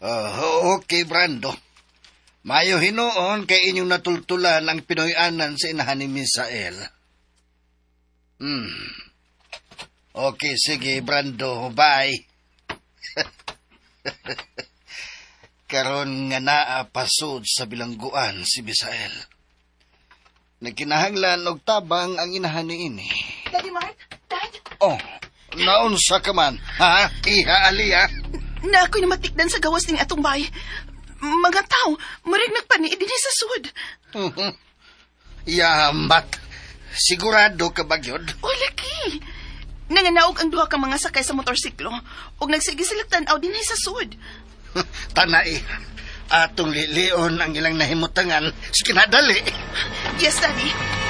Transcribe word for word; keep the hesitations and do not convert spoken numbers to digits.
Uh, okay, Brando. Mayo hinoon kay inyong natultulan ang Pinoyanan sa inahan ni Misael. Hmm. Okay, sige, Brando. Bye. Karon nga naa pasod sa bilangguan si Misael. Nagkinahanglan og tabang ang inahan ni ini. Daddy Mark? Dad? Oh, naunsa ka man. Ha? Iha, Aliyah? Na ako'y namatikdan sa gawas ning atong bay. Mga tao, marig nagpaniid din sa sud. Yamat. Sigurado ka ba yun? O, laki. Nanganaog ang duha ka mga sakay sa motorsiklo ug nagsige sila tan-aw din sa sud. Tanay. Atong lilion ang ilang nahimutangan sa kinadali. Yes, Daddy.